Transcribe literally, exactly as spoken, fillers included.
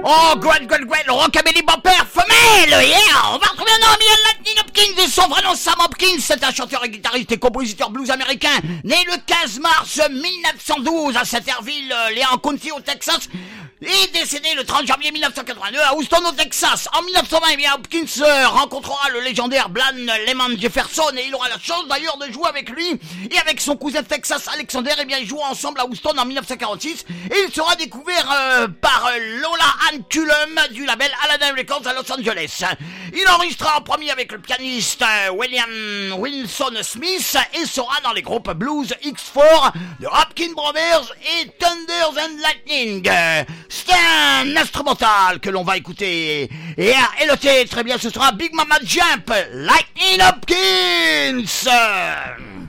Oh, great, great, great, le rockabilly bumper femelle, yeah. On va retrouver un ami, Lightning Hopkins, de son vrai nom Sam Hopkins. C'est un chanteur et guitariste et compositeur blues américain, né le quinze mars mille neuf cent douze à Centerville, Leon County, au Texas, et décédé le trente janvier mille neuf cent quatre-vingt-deux à Houston, au Texas. En mille neuf cent vingt, eh bien, Hopkins euh, rencontrera le légendaire Blan Lehman Jefferson, et il aura la chance d'ailleurs de jouer avec lui et avec son cousin Texas Alexander. Eh bien, ils joueront ensemble à Houston en mille neuf cent quarante-six, et il sera découvert euh, par euh, Lola Ann Cullum du label Aladdin Records à Los Angeles. Il enregistra en premier avec le pianiste euh, William Wilson Smith et sera dans les groupes Blues X quatre de Hopkins Brothers et Thunders and Lightning. C'est un instrumental que l'on va écouter. Et, et le titre, très bien, ce sera Big Mama Jump, Lightning Hopkins.